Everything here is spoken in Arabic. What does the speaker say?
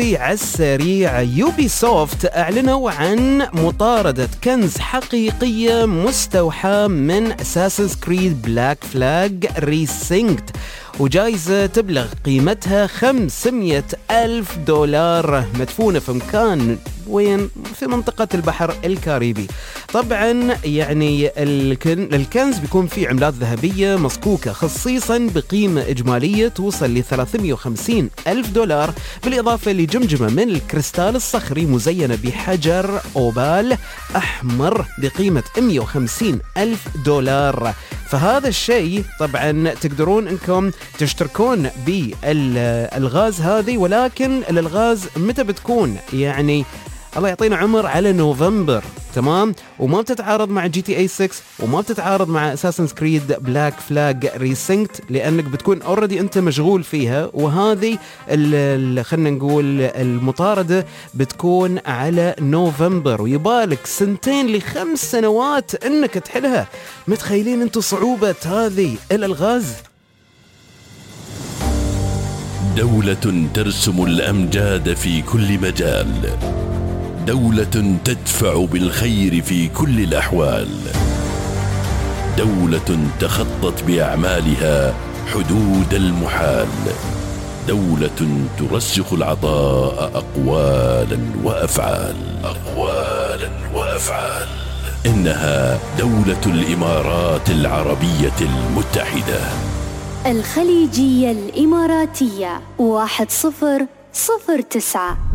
على السريع، يوبي سوفت أعلنوا عن مطاردة كنز حقيقية مستوحاة من أساسنز كريد بلاك فلاج ريسينكت، وجائزة تبلغ قيمتها $500,000 مدفونة في مكان وين في منطقة البحر الكاريبي. طبعا يعني الكنز بيكون فيه عملات ذهبية مصكوكة خصيصا بقيمة إجمالية توصل ل $350,000، بالإضافة لجمجمة من الكريستال الصخري مزينة بحجر أوبال أحمر بقيمة $150,000. فهذا الشيء طبعا تقدرون انكم تشتركون بالالغاز هذه، ولكن الالغاز متى بتكون؟ يعني الله يعطينا عمر على نوفمبر، تمام؟ وما بتتعارض مع GTA 6 وما بتتعارض مع Assassin's Creed Black Flag Resynced، لأنك بتكون already أنت مشغول فيها، وهذه خلنا نقول المطاردة بتكون على نوفمبر، ويبالك 2 ل5 سنوات أنك تحلها. متخيلين أنتوا صعوبة هذه الألغاز؟ دولة ترسم الأمجاد في كل مجال، دولة تدفع بالخير في كل الأحوال، دولة تخطت بأعمالها حدود المحال، دولة ترسخ العطاء أقوالا وأفعال. إنها دولة الإمارات العربية المتحدة. الخليجية الإماراتية 1009.